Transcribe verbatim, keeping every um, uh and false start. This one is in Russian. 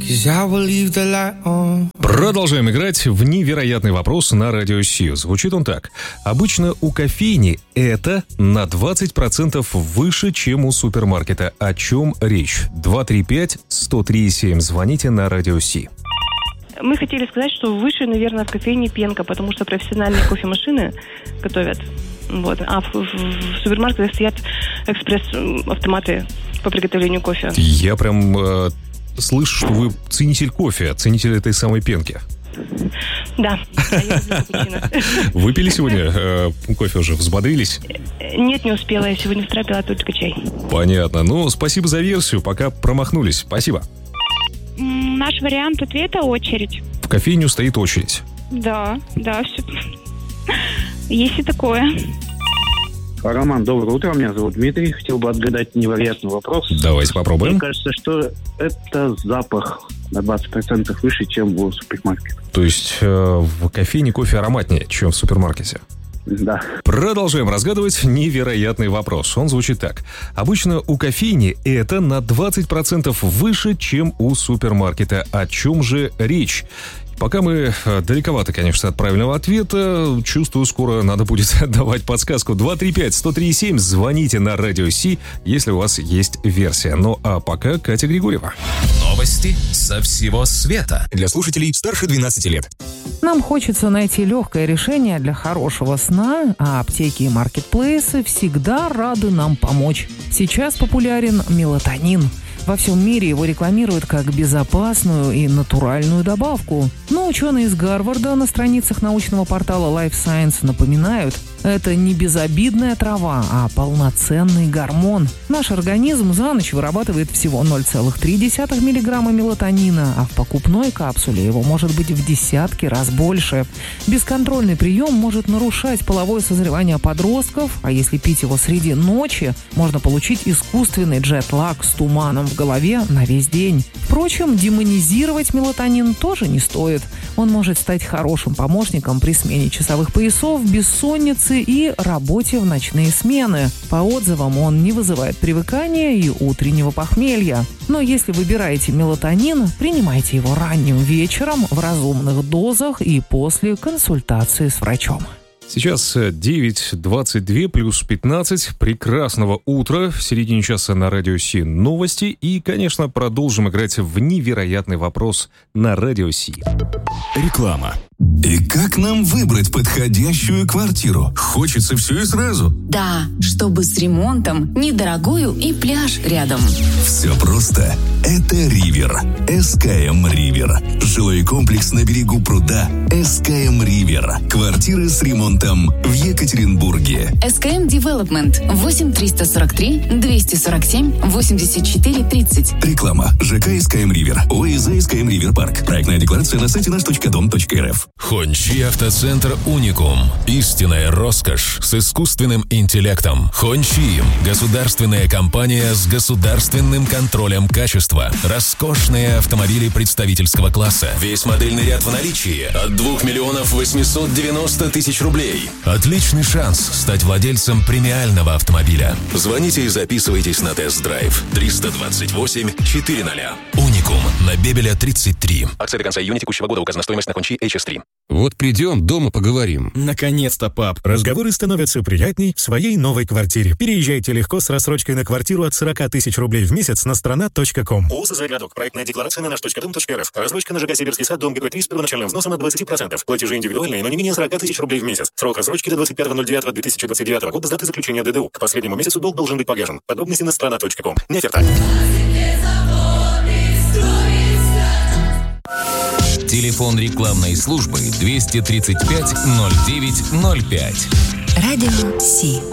Продолжаем играть в невероятный вопрос на Радио Си. Звучит он так. Обычно у кофейни это на двадцать процентов выше, чем у супермаркета. О чем речь? два три пять сто три семь. Звоните на Радио Си. Мы хотели сказать, что выше, наверное, в кофейне пенка, потому что профессиональные кофемашины готовят. Вот. А в, в, в супермаркетах стоят экспресс-автоматы по приготовлению кофе. Я прям э, слышу, что вы ценитель кофе, ценитель этой самой пенки. Да, а я люблю капучино. Выпили сегодня э, кофе уже? Взбодрились? Нет, не успела. Я сегодня с утра пила только чай. Понятно. Ну, спасибо за версию. Пока промахнулись. Спасибо. Наш вариант ответа — очередь. В кофейню стоит очередь. Да, да, все. Есть и такое. Роман, доброе утро. Меня зовут Дмитрий. Хотел бы отгадать невероятный вопрос. Давайте попробуем. Мне кажется, что это запах на двадцать процентов выше, чем в супермаркете. То есть э, в кофейне кофе ароматнее, чем в супермаркете? Да. Продолжаем разгадывать невероятный вопрос. Он звучит так. Обычно у кофейни это на двадцать процентов выше, чем у супермаркета. О чем же речь? Пока мы далековато, конечно, от правильного ответа, чувствую, скоро надо будет давать подсказку. два три пять сто три семь. Звоните на Радио Си, если у вас есть версия. Ну а пока Катя Григорьева. Новости со всего света. Для слушателей старше двенадцати лет. Нам хочется найти легкое решение для хорошего сна, а аптеки и маркетплейсы всегда рады нам помочь. Сейчас популярен мелатонин. Во всем мире его рекламируют как безопасную и натуральную добавку. Но ученые из Гарварда на страницах научного портала Life Science напоминают, это не безобидная трава, а полноценный гормон. Наш организм за ночь вырабатывает всего ноль целых три десятых миллиграмма мелатонина, а в покупной капсуле его может быть в десятки раз больше. Бесконтрольный прием может нарушать половое созревание подростков, а если пить его среди ночи, можно получить искусственный джет-лаг с туманом в голове на весь день. Впрочем, демонизировать мелатонин тоже не стоит. Он может стать хорошим помощником при смене часовых поясов, бессоннице и работе в ночные смены. По отзывам, он не вызывает привыкания и утреннего похмелья. Но если выбираете мелатонин, принимайте его ранним вечером в разумных дозах и после консультации с врачом. Сейчас девять двадцать два плюс пятнадцать. Прекрасного утра. В середине часа на Радио Си новости. И, конечно, продолжим играть в невероятный вопрос на Радио Си. Реклама. И как нам выбрать подходящую квартиру? Хочется все и сразу. Да, чтобы с ремонтом, недорогую и пляж рядом. Все просто. Это Ривер. эс ка эм Ривер. Жилой комплекс на берегу пруда. эс ка эм Ривер. Квартиры с ремонтом в Екатеринбурге. эс ка эм Development. восемь триста сорок три двести сорок семь восемьдесят четыре тридцать. Реклама. ЖК эс ка эм Ривер. ОИЗ эс ка эм Ривер Парк. Проектная декларация на сайте наш точка дом точка эр эф. Хончи Автоцентр Уникум. Истинная роскошь с искусственным интеллектом. Хончи. Государственная компания с государственным контролем качества. Роскошные автомобили представительского класса. Весь модельный ряд в наличии. От двух миллионов восемьсот девяносто тысяч рублей. Отличный шанс стать владельцем премиального автомобиля. Звоните и записывайтесь на тест-драйв. триста двадцать восемь четыреста. Уникум. На Бебеля тридцать три. Акция до конца июня текущего года. Указана стоимость на Хончи эйч эс три. Вот придем, дома поговорим. Наконец-то, пап. Разговоры становятся приятней в своей новой квартире. Переезжайте легко с рассрочкой на квартиру от сорок тысяч рублей в месяц на страна точка ком. ООО «Городок». Проектная декларация на наш точка дом точка эр эф. Рассрочка на ЖК «Сибирский сад», дом ГБ три с первоначальным взносом от двадцать процентов. Платежи индивидуальные, но не менее сорок тысяч рублей в месяц. Срок рассрочки до двадцать пятого ноль девятого две тысячи двадцать девятого года с даты заключения ДДУ. К последнему месяцу долг должен быть погашен. Подробности на страна точка ком. Не оферта. Телефон рекламной службы двести тридцать пять ноль девять ноль пять. Радио Си.